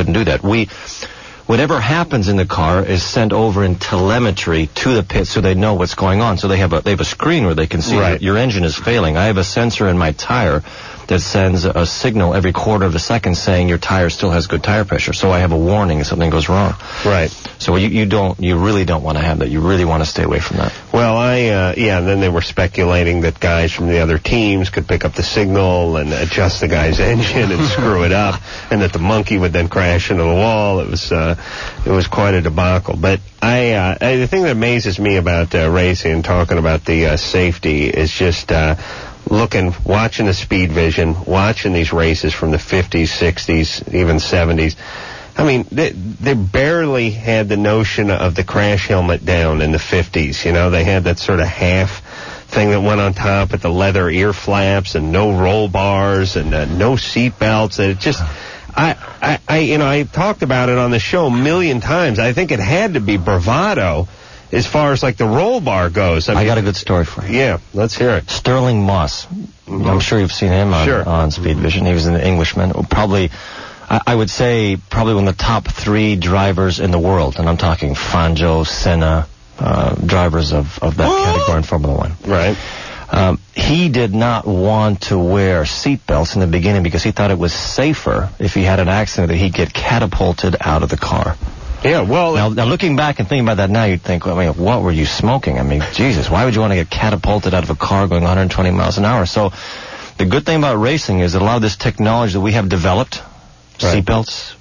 couldn't do that. Whatever happens in the car is sent over in telemetry to the pit so they know what's going on. So they have a screen where they can see that your engine is failing. I have a sensor in my tire that sends a signal every quarter of a second saying your tire still has good tire pressure. So I have a warning if something goes wrong. Right. So you really don't want to have that. You really want to stay away from that. Well, and then they were speculating that guys from the other teams could pick up the signal and adjust the guy's engine and screw it up, and that the monkey would then crash into the wall. It was quite a debacle. But the thing that amazes me about racing and talking about the safety is just watching the Speed Vision, watching these races from the 50s, 60s, even 70s. I mean, they barely had the notion of the crash helmet down in the 50s. You know, they had that sort of half thing that went on top with the leather ear flaps and no roll bars and no seat belts. It just, I talked about it on the show a million times. I think it had to be bravado as far as like the roll bar goes. I got a good story for you. Yeah, let's hear it. Sterling Moss. Mm-hmm. I'm sure you've seen him on Speed Vision. He was an Englishman. I would say probably one of the top 3 drivers in the world, and I'm talking Fangio, Senna, drivers of that category in Formula One. Right. He did not want to wear seat belts in the beginning because he thought it was safer if he had an accident that he'd get catapulted out of the car. Yeah, well... Now looking back and thinking about that now, you'd think, what were you smoking? I mean, Jesus, why would you want to get catapulted out of a car going 120 miles an hour? So the good thing about racing is that a lot of this technology that we have developed, seatbelts,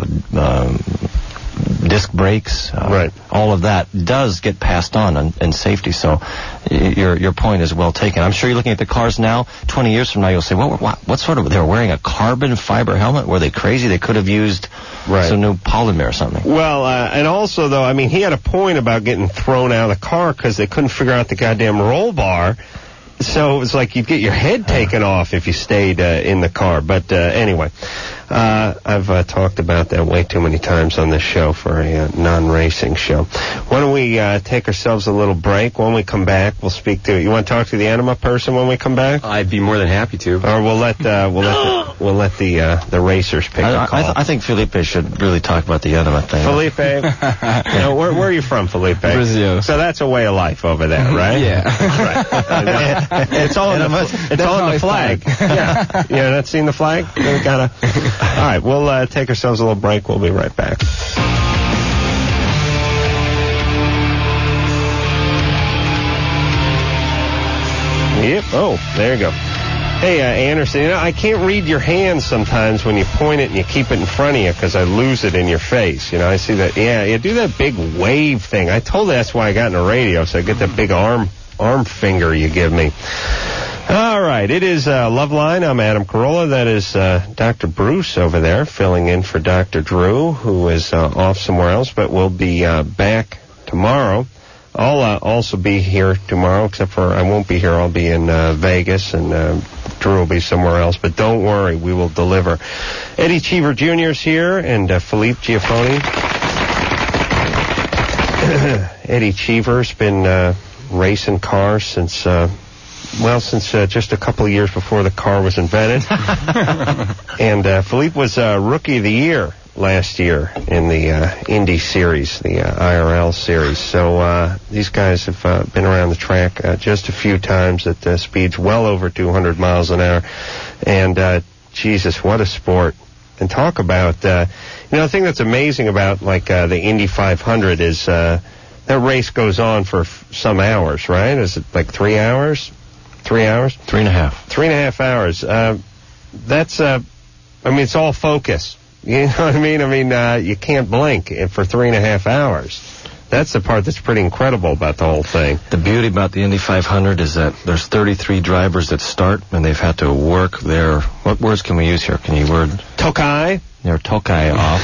disc brakes, all of that does get passed on in safety. So your point is well taken. I'm sure you're looking at the cars now. 20 years from now, you'll say, what sort of, they were wearing a carbon fiber helmet? Were they crazy? They could have used some new polymer or something. Well, and also, though, I mean, he had a point about getting thrown out of the car because they couldn't figure out the goddamn roll bar. So it was like you'd get your head taken off if you stayed in the car. But anyway, I've talked about that way too many times on this show for a non-racing show. Why don't we take ourselves a little break? When we come back, we'll speak to... You want to talk to the Anima person when we come back? I'd be more than happy to. Or we'll let the racers pick the call. I think Felipe should really talk about the Anima thing. Felipe, where are you from, Felipe? Brazil. So that's a way of life over there, right? Yeah. Right. It's all in the flag. Yeah. You not seen the flag? We gotta. All right, we'll take ourselves a little break. We'll be right back. Yep. Oh, there you go. Hey, Anderson, I can't read your hands sometimes when you point it and you keep it in front of you because I lose it in your face. I see that. Yeah, you do that big wave thing. I told you that's why I got in the radio, so I get that big arm finger you give me. All right, it is Loveline. I'm Adam Carolla. That is Dr. Bruce over there filling in for Dr. Drew, who is off somewhere else, but we'll be back tomorrow. I'll also be here tomorrow, except for I won't be here. I'll be in Vegas, and Drew will be somewhere else. But don't worry, we will deliver. Eddie Cheever Jr. is here, and Philippe Giafoni. Eddie Cheever's been racing cars since just a couple of years before the car was invented. And Philippe was Rookie of the Year last year in the Indy Series, the IRL Series. So these guys have been around the track just a few times at speeds well over 200 miles an hour. And Jesus, what a sport. And talk about, the thing that's amazing about the Indy 500 is that race goes on for some hours, right? Is it like 3 hours? 3 hours? 3.5. 3.5 hours. That's, it's all focus. You know what I mean? You can't blink for 3.5 hours. That's the part that's pretty incredible about the whole thing. The beauty about the Indy 500 is that there's 33 drivers that start, and they've had to work their... What words can we use here? Can you word... Tokai? Their tokai off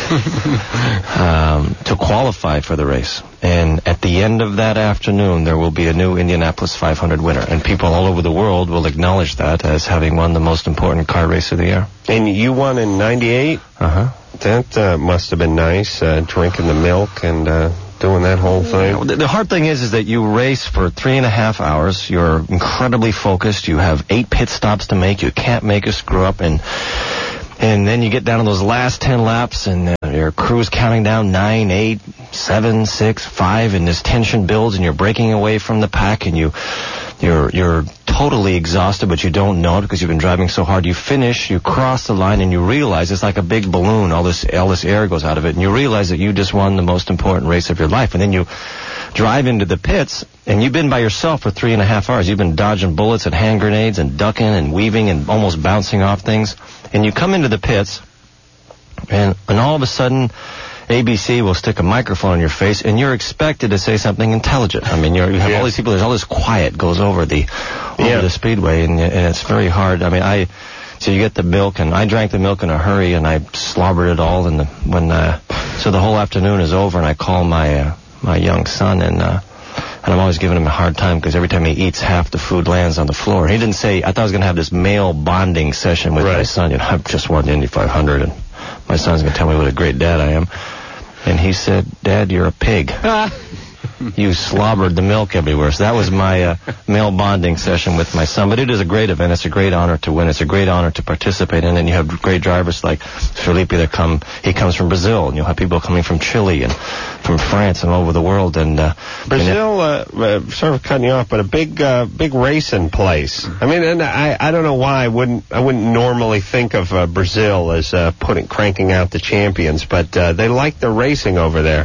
to qualify for the race. And at the end of that afternoon, there will be a new Indianapolis 500 winner. And people all over the world will acknowledge that as having won the most important car race of the year. And you won in 98? Uh-huh. That must have been nice, drinking the milk and doing that whole thing. The hard thing is that you race for 3.5 hours. You're incredibly focused. You have 8 pit stops to make. You can't make a screw up. And then you get down to those last 10 laps, and your crew's counting down 9, 8, 7, 6, 5, and this tension builds, and you're breaking away from the pack, and you're totally exhausted, but you don't know it because you've been driving so hard. You finish, you cross the line, and you realize it's like a big balloon. All this air goes out of it, and you realize that you just won the most important race of your life. And then you drive into the pits, and you've been by yourself for 3.5 hours. You've been dodging bullets and hand grenades and ducking and weaving and almost bouncing off things. And you come into the pits, and all of a sudden, ABC will stick a microphone in your face, and you're expected to say something intelligent. I mean, you have all these people. There's all this quiet goes over the speedway, and it's very hard. I mean, so you get the milk, and I drank the milk in a hurry, and I slobbered it all. So the whole afternoon is over, and I call my young son, and I'm always giving him a hard time because every time he eats, half the food lands on the floor. He didn't say. I thought I was going to have this male bonding session with my son. I've just won the Indy 500, and my son's going to tell me what a great dad I am. And he said, "Dad, you're a pig. You slobbered the milk everywhere." So that was my male bonding session with my son. But it is a great event. It's a great honor to win. It's a great honor to participate in. And you have great drivers like Felipe he comes from Brazil. And you'll have people coming from Chile and from France and all over the world. And Brazil, sort of cutting you off, but a big racing place. I mean, and I don't know why I wouldn't normally think of Brazil as cranking out the champions, but they like the racing over there.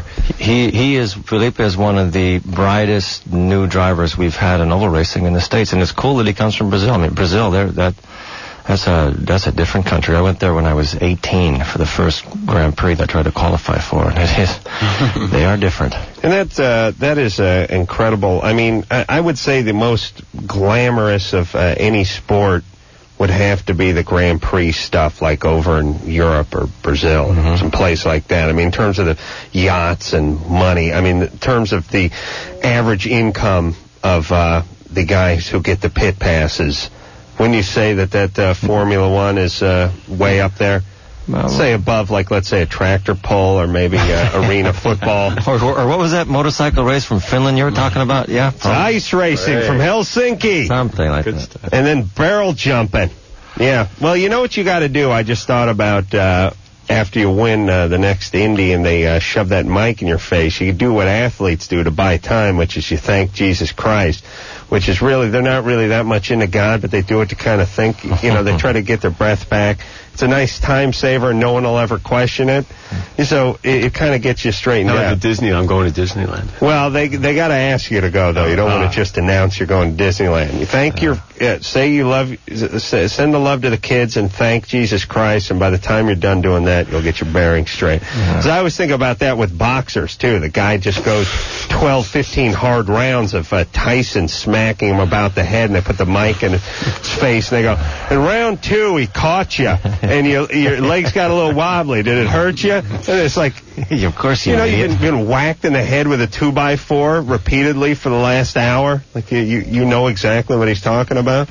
Felipe is one of the brightest new drivers we've had in oval racing in the States, and it's cool that he comes from Brazil. I mean, Brazil, that's a different country. I went there when I was 18 for the first Grand Prix that I tried to qualify for, and they are different. And that is incredible. I mean, I would say the most glamorous of any sport would have to be the Grand Prix stuff, like over in Europe or Brazil, some place like that. I mean, in terms of the yachts and money, I mean, in terms of the average income of the guys who get the pit passes, when you say that Formula One is way up there, say above, like, let's say a tractor pull or maybe arena football. Or what was that motorcycle race from Finland you were talking about? Yeah. Ice racing from Helsinki. Something like that. And then barrel jumping. Yeah. Well, you know what you got to do? I just thought about after you win the next Indy and they shove that mic in your face, you do what athletes do to buy time, which is you thank Jesus Christ, which is really, they're not really that much into God, but they do it to kind of think, they try to get their breath back. It's a nice time saver, and no one will ever question it. So it kind of gets you straightened out. Like Disney, I'm going to Disneyland. Well, they got to ask you to go, though. You don't want to just announce you're going to Disneyland. You thank say you love, send the love to the kids and thank Jesus Christ, and by the time you're done doing that, you'll get your bearings straight. So I always think about that with boxers, too. The guy just goes 12, 15 hard rounds of Tyson smacking him about the head, and they put the mic in his face, and they go, in round 2, he caught you. And your legs got a little wobbly. Did it hurt you? And it's like, of course you've been whacked in the head with a 2x4 repeatedly for the last hour. Like you know exactly what he's talking about.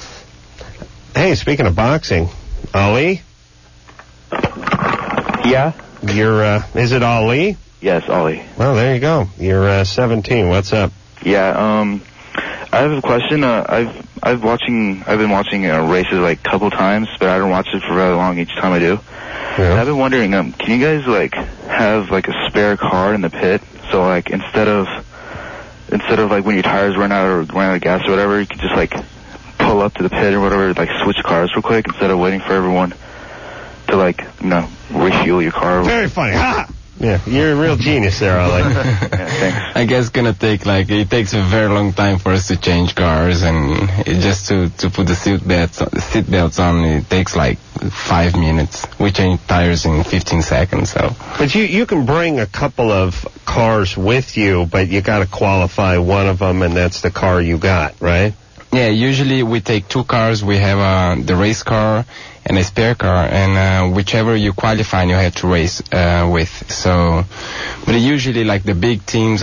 Hey, speaking of boxing, Ali? Yeah? Is it Ali? Yes, Ali. Well, there you go. You're 17. What's up? Yeah, I have a question. I've been watching races like a couple times, but I don't watch it for very long each time I do. Yeah. And I've been wondering, can you guys have a spare car in the pit? So instead of when your tires run out of gas or whatever, you can just pull up to the pit or whatever, switch cars real quick instead of waiting for everyone to refuel your car. Very funny. Ha! Yeah, you're a real genius there, Ali. Yeah, thanks. I guess it takes a very long time for us to change cars, and just to put the seat belts on, it takes 5 minutes. We change tires in 15 seconds, so. But you can bring a couple of cars with you, but you got to qualify one of them, and that's the car you got, right? Yeah, usually we take 2 cars. We have the race car and a spare car, and whichever you qualify, you have to race with. So, but usually, the big teams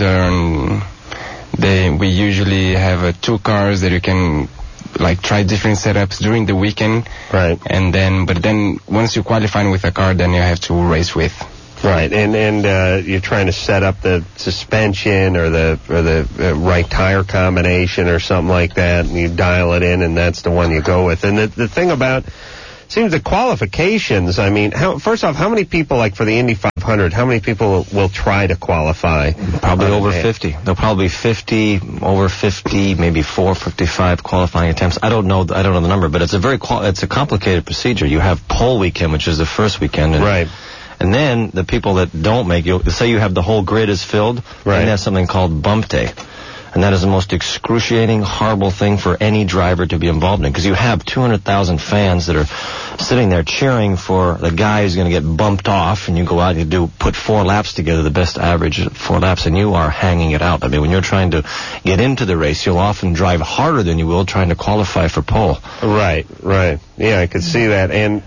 we usually have 2 cars that you can try different setups during the weekend. Right. But then once you qualify with a car, then you have to race with. Right, and you're trying to set up the suspension or the right tire combination or something like that, and you dial it in, and that's the one you go with. And the thing about, seems the qualifications, I mean, first off, how many people, for the Indy 500, 500, how many people will try to qualify? Probably over 50. There'll probably be over 50, maybe 55 qualifying attempts. I don't know the number, but it's a complicated procedure. You have pole weekend, which is the first weekend. Right. And then the people that don't make it, say you have the whole grid is filled, right. And that's something called bump day. And that is the most excruciating, horrible thing for any driver to be involved in, because you have 200,000 fans that are sitting there cheering for the guy who's going to get bumped off, and you go out and put 4 laps together, the best average 4 laps, and you are hanging it out. I mean, when you're trying to get into the race, you'll often drive harder than you will trying to qualify for pole. Right. Yeah, I could see that, and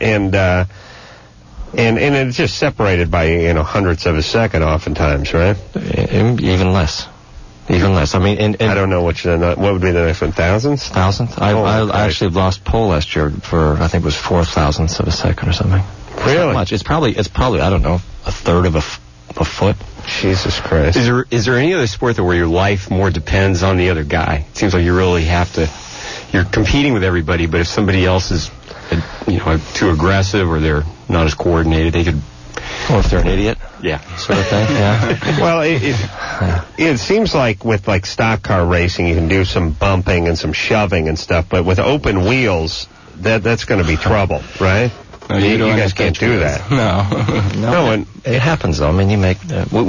it's just separated by hundredths of a second, oftentimes, right? Even less. I mean, I don't know what would be the next one. Thousandths? I actually lost pole last year for, I think it was 4 thousandths of a second or something. Really? Not much. It's probably I don't know, a third of a foot. Jesus Christ. Is there any other sport where your life more depends on the other guy? It seems like you really have to. You're competing with everybody, but if somebody else is, too aggressive or they're not as coordinated, they could. Or if they're an idiot, sort of thing. Yeah. Well, it seems like with stock car racing, you can do some bumping and some shoving and stuff, but with open wheels, that's going to be trouble, right? No, you guys can't do that. No. It happens though. I mean, you make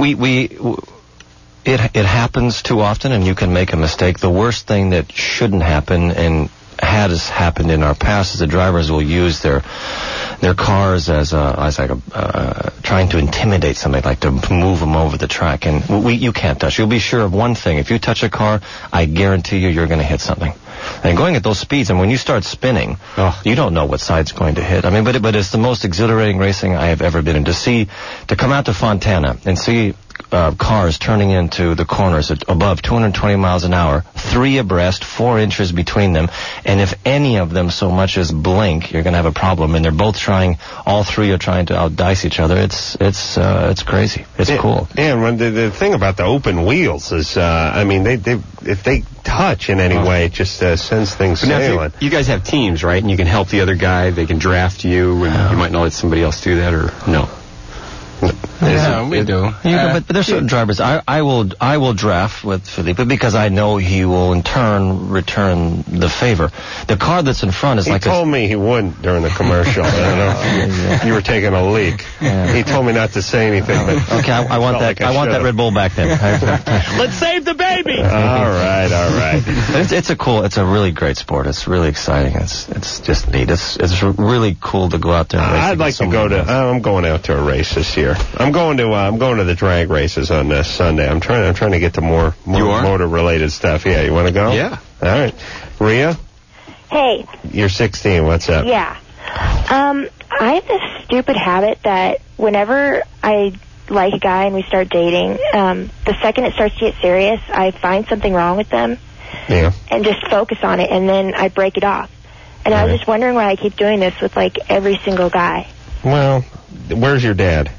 it happens too often, and you can make a mistake. The worst thing that shouldn't happen and has happened in our past is the drivers will use their cars as trying to intimidate somebody, like to move them over the track. And you can't touch. You'll be sure of one thing: if you touch a car, I guarantee you're going to hit something. And going at those speeds, and when you start spinning, you don't know what side's going to hit. I mean, but it's the most exhilarating racing I have ever been in. To come out to Fontana and see cars turning into the corners at above 220 miles an hour, 3 abreast, 4 inches between them, and if any of them so much as blink, you're going to have a problem. And they're both all 3 are trying to outdice each other. It's crazy. It's cool. Yeah, and the thing about the open wheels is, if they touch in any way, it just sends things sailing. You guys have teams, right? And you can help the other guy. They can draft you, and you might not let somebody else do that, or no. Yeah, we do. But there's certain drivers. I will draft with Felipe because I know he will in turn return the favor. The car that's in front is he told me he wouldn't during the commercial. I don't know if you were taking a leak. Yeah. He told me not to say anything. But okay, I want that. I want that Red Bull back then. Let's save the baby. All right. It's a really great sport. It's really exciting. It's just neat. It's really cool to go out there and race. I'd like to go to. I'm going out to a race this year. I'm going to the drag races on Sunday. I'm trying to get to more motor related stuff. Yeah, you want to go? Yeah. All right. Rhea? Hey. You're 16. What's up? Yeah. I have this stupid habit that whenever I like a guy and we start dating, the second it starts to get serious, I find something wrong with them. Yeah. And just focus on it, and then I break it off. And I was just wondering why I keep doing this with every single guy. Well, where's your dad?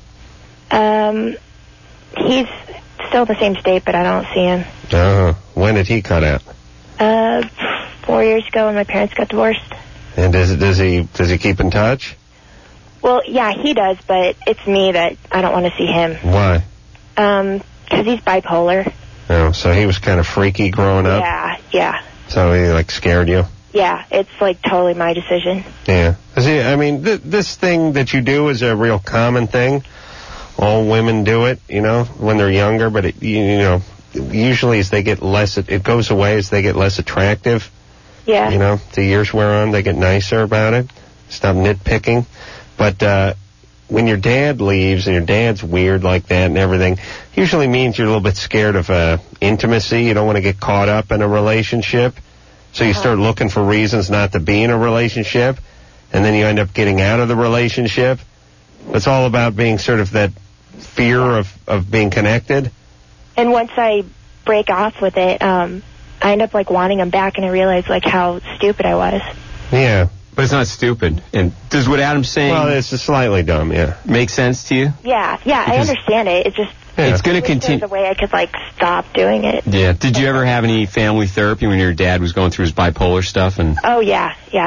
He's still in the same state, but I don't see him. When did he cut out? 4 years ago when my parents got divorced. And does he keep in touch? Well, yeah, he does, but it's me that I don't want to see him. Why? Because he's bipolar. Oh, so he was kind of freaky growing up? Yeah. So he, scared you? Yeah, it's, totally my decision. Yeah. This thing that you do is a real common thing. All women do it, when they're younger, but usually as they get less, it goes away as they get less attractive. Yeah. The years wear on, they get nicer about it. Stop nitpicking. But when your dad leaves and your dad's weird like that and everything, usually means you're a little bit scared of intimacy. You don't want to get caught up in a relationship. So you start looking for reasons not to be in a relationship, and then you end up getting out of the relationship. It's all about being sort of that fear of being connected. And once I break off with it, I end up wanting him back, and I realize how stupid I was. Yeah. But it's not stupid. And does what Adam's saying... Well, it's just slightly dumb, yeah. ...make sense to you? Yeah, I understand it. It's just... Yeah. It's going to continue... There's a way I could, stop doing it. Yeah. Did you ever have any family therapy when your dad was going through his bipolar stuff? Oh, yeah.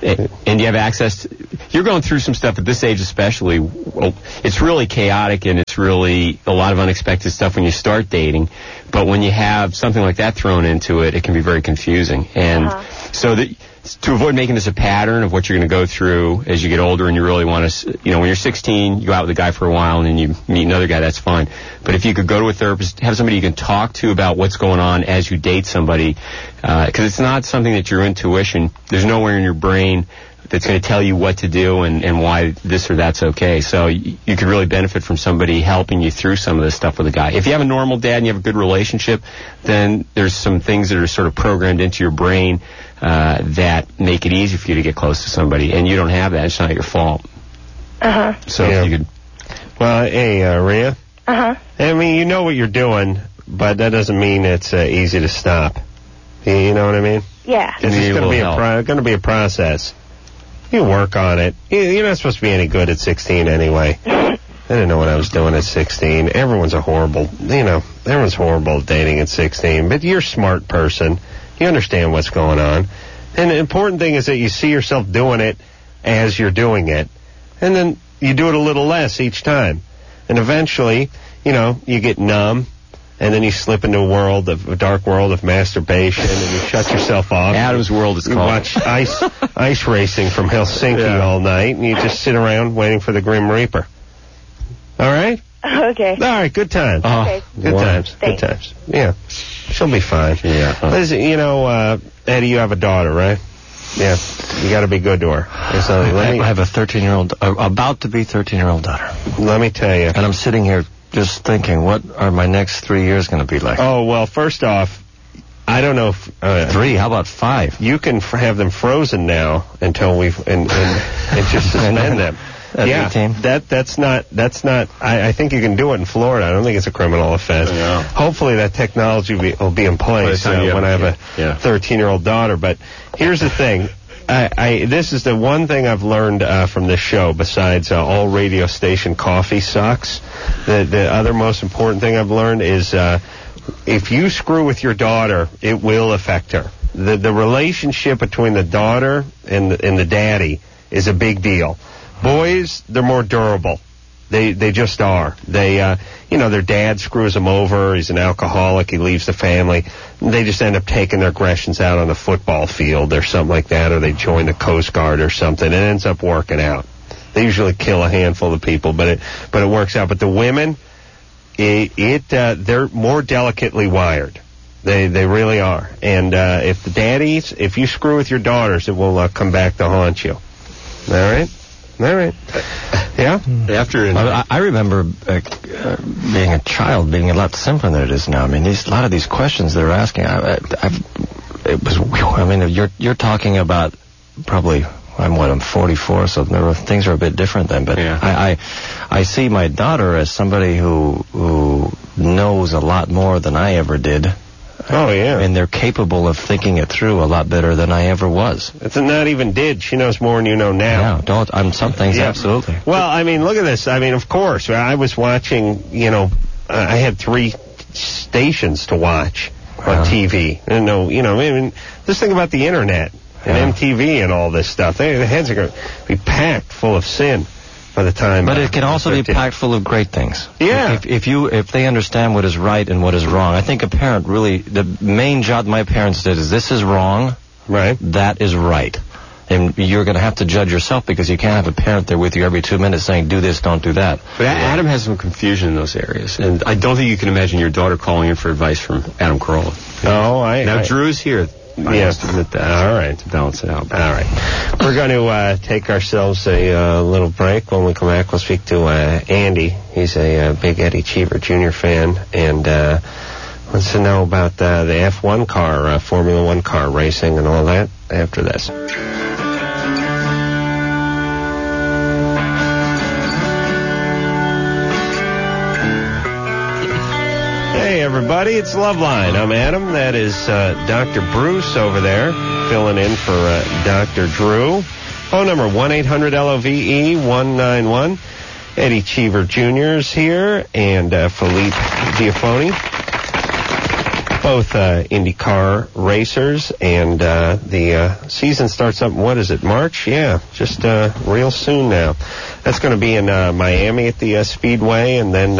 And you have access to, you're going through some stuff at this age especially. Well, it's really chaotic and it's really a lot of unexpected stuff when you start dating. But when you have something like that thrown into it, it can be very confusing. And so that, to avoid making this a pattern of what you're going to go through as you get older and you really want to, you know, when you're 16, you go out with a guy for a while and then you meet another guy, that's fine. But if you could go to a therapist, have somebody you can talk to about what's going on as you date somebody, because it's not something that your intuition, there's nowhere in your brain that's going to tell you what to do and why this or that's okay. So you could really benefit from somebody helping you through some of this stuff with a guy. If you have a normal dad and you have a good relationship, then there's some things that are sort of programmed into your brain that make it easy for you to get close to somebody. And you don't have that. It's not your fault. So if you could... Well, hey, Rhea. I mean, you know what you're doing, but that doesn't mean it's easy to stop. You know what I mean? Yeah. It's just going to be a process. You work on it. You're not supposed to be any good at 16 anyway. I didn't know what I was doing at 16. Everyone's horrible at dating at 16. But you're a smart person. You understand what's going on. And the important thing is that you see yourself doing it as you're doing it. And then you do it a little less each time. And eventually, you know, you get numb. And then you slip into a dark world of masturbation, and you shut yourself off. Adam's World is called. You watch ice racing from Helsinki all night, and you just sit around waiting for the Grim Reaper. All right? Okay. All right, good times. Okay. Good times. Thanks. Good times. Yeah. She'll be fine. Yeah. Listen, you know, Eddie, you have a daughter, right? Yeah. You got to be good to her. I have a 13-year-old, about to be 13-year-old daughter. Let me tell you. And I'm sitting here just thinking, what are my next 3 years going to be like? Oh, well, first off, I don't know if... 3? How about 5? You can have them frozen now until and just suspend them. Yeah, 18. That's not, I think you can do it in Florida. I don't think it's a criminal offense. Yeah. Hopefully that technology will be in place when I have a 13-year-old daughter. But here's the thing. This is the one thing I've learned from this show, besides all radio station coffee sucks. The other most important thing I've learned is if you screw with your daughter, it will affect her. The relationship between the daughter and the daddy is a big deal. Boys, they're more durable. They just are. Their dad screws them over. He's an alcoholic. He leaves the family. They just end up taking their aggressions out on the football field or something like that, or they join the Coast Guard or something. It ends up working out. They usually kill a handful of people, but it works out. But the women, they're more delicately wired. They really are. And if you screw with your daughters, it will come back to haunt you. All right. Yeah? I remember being a child being a lot simpler than it is now. I mean, a lot of these questions they're asking, you're talking about probably, I'm 44, so things are a bit different then. But I see my daughter as somebody who knows a lot more than I ever did. Oh, yeah. And they're capable of thinking it through a lot better than I ever was. It's not even did. She knows more than you know now. No, on some things, absolutely. Well, I mean, look at this. I mean, of course, I was watching, I had 3 stations to watch on TV. And just think about the Internet and MTV and all this stuff. Their heads are going to be packed full of sin by the time. But it can also be packed full of great things. Yeah. If they understand what is right and what is wrong, I think a parent really, the main job my parents did is this is wrong, right? That is right. And you're going to have to judge yourself because you can't have a parent there with you every 2 minutes saying, do this, don't do that. But Adam has some confusion in those areas. And I don't think you can imagine your daughter calling in for advice from Adam Carolla. No, Drew's here. Yes, admit that. All right. To balance it out. All right. We're going to take ourselves a little break. When we come back, we'll speak to Andy. He's a big Eddie Cheever Jr. fan, and wants to know about the F1 car, Formula 1 car racing and all that after this. Hey, everybody, it's Loveline. I'm Adam. That is Dr. Bruce over there, filling in for Dr. Drew. Phone number 1-800-LOVE-191. Eddie Cheever Jr. is here, and Philippe Giafoni. both IndyCar racers, and the season starts up, what is it, March? Yeah, just real soon now. That's going to be in Miami at the Speedway, and then